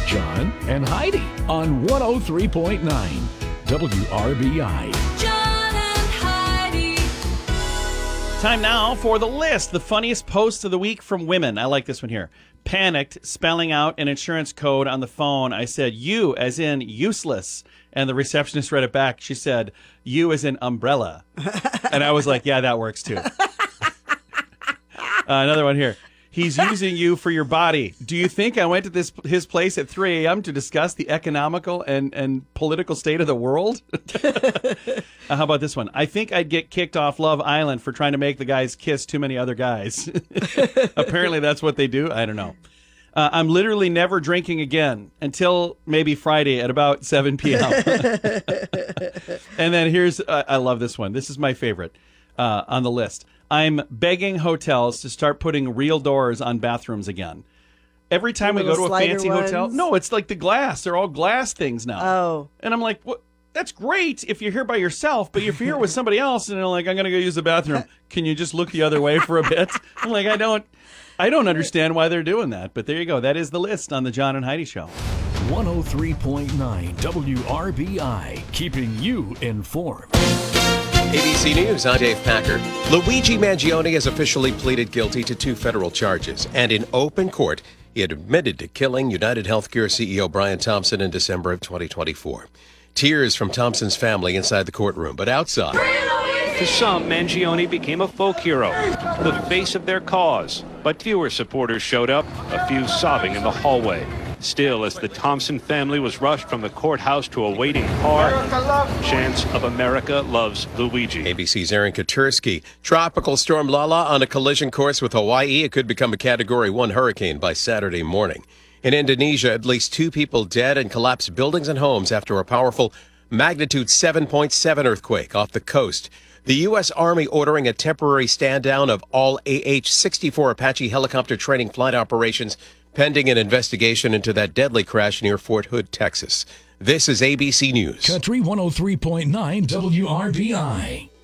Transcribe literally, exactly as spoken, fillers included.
John and Heidi on one oh three point nine W R B I. John and Heidi. Time now for the list. The funniest posts of the week from women. I like this one here. Panicked, spelling out an insurance code on the phone. I said, you as in useless. And the receptionist read it back. She said, you as in umbrella. And I was like, yeah, that works too. uh, another one here. He's using you for your body. Do you think I went to this his place at three a.m. to discuss the economical and, and political state of the world? uh, how about this one? I think I'd get kicked off Love Island for trying to make the guys kiss too many other guys. Apparently that's what they do. I don't know. Uh, I'm literally never drinking again until maybe Friday at about seven p.m. And then here's, uh, I love this one. This is my favorite uh, on the list. I'm begging hotels to start putting real doors on bathrooms again. Every time we go to a fancy ones? hotel, no, it's like the glass. They're all glass things now. Oh. And I'm like, what? That's great if you're here by yourself, but if you're here with somebody else and they're like, I'm going to go use the bathroom, can you just look the other way for a bit? I'm like, I don't, I don't understand why they're doing that. But there you go. That is the list on the John and Heidi Show. one oh three point nine W R B I, keeping you informed. A B C News, I'm Dave Packer. Luigi Mangione has officially pleaded guilty to two federal charges, and in open court, he had admitted to killing United Healthcare C E O Brian Thompson in December of twenty twenty-four. Tears from Thompson's family inside the courtroom, but outside. To some, Mangione became a folk hero, the face of their cause. But fewer supporters showed up, a few sobbing in the hallway. Still, as the Thompson family was rushed from the courthouse to a waiting car, chants of America loves Luigi. A B C's Aaron Katursky. Tropical storm Lala on a collision course with Hawaii. It could become a Category one hurricane by Saturday morning. In Indonesia, at least two people dead and collapsed buildings and homes after a powerful magnitude seven point seven earthquake off the coast. The U S. Army ordering a temporary stand down of all A H sixty-four Apache helicopter training flight operations pending an investigation into that deadly crash near Fort Hood, Texas. This is A B C News. Country one oh three point nine W R B I.